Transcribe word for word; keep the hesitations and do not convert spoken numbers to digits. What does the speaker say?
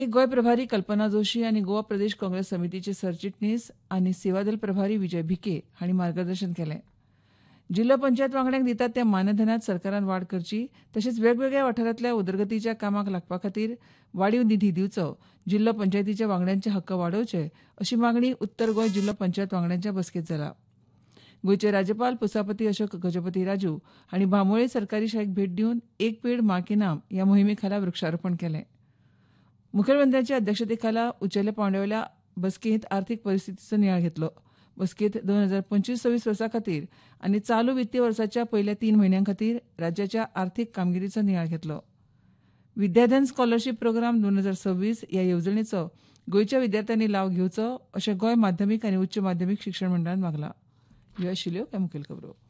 गोय प्रभारी कल्पना जोशी आनी गोवा प्रदेश काँग्रेस समितीचे सरचिटणीस आनी सेवादल प्रभारी विजय भिके हांणी मार्गदर्शन केलें. जिल्लो पंचायत वांगड्यांक दितात त्या मानधनात सरकारान वाड करची तशेंच वेगवेगळ्या वाठारांतल्या उदरगतीच्या कामाक लागपा खातीर वाडीव निधी दिवचो, जिल्लो पंचायतीच्या वांगड्यांचे हक्क वाडोवचे अशी मागणी उत्तर गोंय जिल्लो पंचायत वांगड्यांच्या बसकेंत जाला. गोंयचे राज्यपाल पुसापती अशोक गजपती राजू हांणी भामोळे सरकारी शाळेक भेट दिवन एक पेड माँ के नाम ह्या मोहिमे खाला वृक्षारोपण केलें. मुखेलमंत्र्यांच्या अध्यक्षतेखाला उंचेल्या पांवड्यावेल्या बसकेंत आर्थीक परिस्थितीचो नियाळ घेतलो. बसकेंत दोन हजार पंचवीस सव्वीस वर्सा खातीर आनी चालू वित्तीय वर्साच्या पयल्या तीन म्हयन्यां खातीर राज्याच्या आर्थीक कामगिरीचो नियाळ घेतलो. विद्याधन स्कॉलरशीप प्रोग्राम दोन हजार सव्वीस ह्या येवजणेचो गोंयच्या विद्यार्थ्यांनी लाव घेवचो अशें गोंय माध्यमीक आनी उच्च माध्यमीक शिक्षण मंडळान मागलां. ह्यो आशिल्ल्यो कांय मुखेल खबरो.